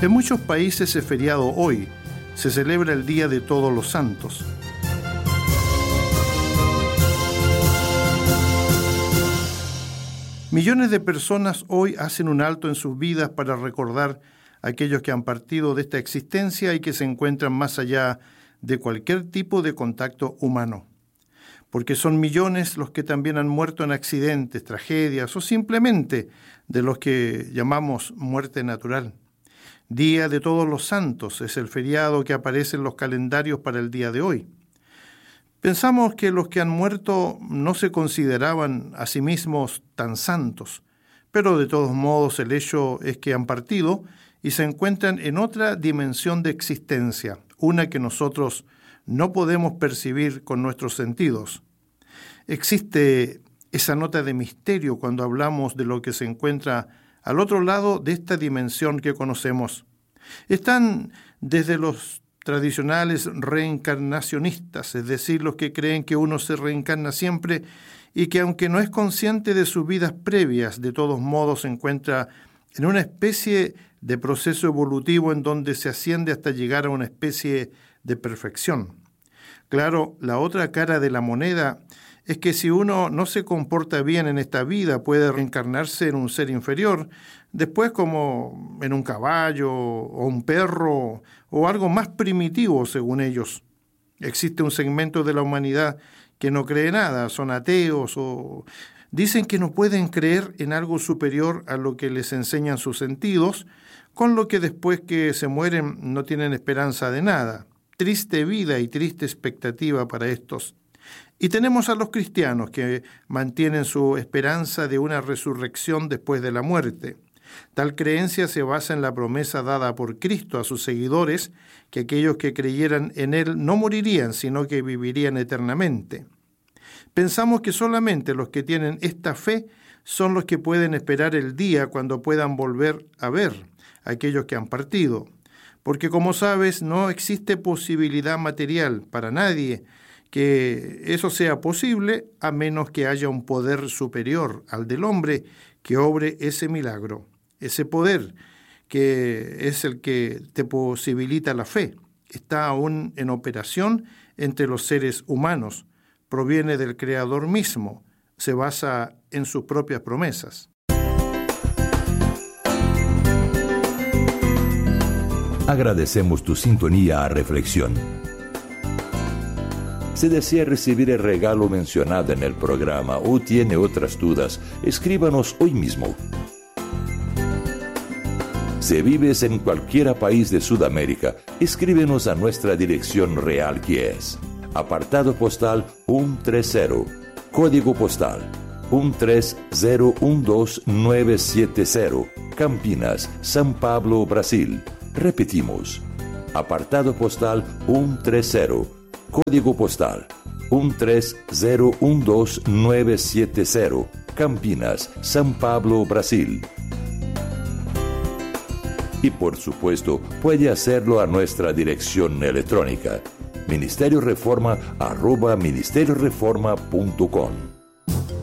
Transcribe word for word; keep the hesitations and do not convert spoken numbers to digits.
En muchos países es feriado hoy, se celebra el Día de Todos los Santos. Millones de personas hoy hacen un alto en sus vidas para recordar a aquellos que han partido de esta existencia y que se encuentran más allá de cualquier tipo de contacto humano. Porque son millones los que también han muerto en accidentes, tragedias o simplemente de los que llamamos muerte natural. Día de Todos los Santos es el feriado que aparece en los calendarios para el día de hoy. Pensamos que los que han muerto no se consideraban a sí mismos tan santos, pero de todos modos el hecho es que han partido y se encuentran en otra dimensión de existencia, una que nosotros no podemos percibir con nuestros sentidos. Existe esa nota de misterio cuando hablamos de lo que se encuentra al otro lado de esta dimensión que conocemos. Están desde los tradicionales reencarnacionistas, es decir, los que creen que uno se reencarna siempre y que aunque no es consciente de sus vidas previas, de todos modos se encuentra en una especie de proceso evolutivo en donde se asciende hasta llegar a una especie de perfección. Claro, la otra cara de la moneda es que si uno no se comporta bien en esta vida, puede reencarnarse en un ser inferior, después como en un caballo o un perro o algo más primitivo según ellos. Existe un segmento de la humanidad que no cree nada, son ateos o dicen que no pueden creer en algo superior a lo que les enseñan sus sentidos, con lo que después que se mueren no tienen esperanza de nada. Triste vida y triste expectativa para estos. Y tenemos a los cristianos que mantienen su esperanza de una resurrección después de la muerte. Tal creencia se basa en la promesa dada por Cristo a sus seguidores, que aquellos que creyeran en Él no morirían, sino que vivirían eternamente. Pensamos que solamente los que tienen esta fe son los que pueden esperar el día cuando puedan volver a ver a aquellos que han partido. Porque como sabes, no existe posibilidad material para nadie que eso sea posible a menos que haya un poder superior al del hombre que obre ese milagro. Ese poder que es el que te posibilita la fe está aún en operación entre los seres humanos, proviene del Creador mismo, se basa en sus propias promesas. Agradecemos tu sintonía a Reflexión. Si desea recibir el regalo mencionado en el programa o tiene otras dudas, escríbanos hoy mismo. Si vives en cualquier país de Sudamérica, escríbenos a nuestra dirección real que es apartado postal ciento treinta, código postal uno tres cero uno dos nueve siete cero, Campinas, São Paulo, Brasil. Repetimos, apartado postal ciento treinta, código postal uno tres cero uno dos nueve siete cero, Campinas, São Paulo, Brasil. Y por supuesto, puede hacerlo a nuestra dirección electrónica, ministerio reforma arroba ministerio reforma punto com.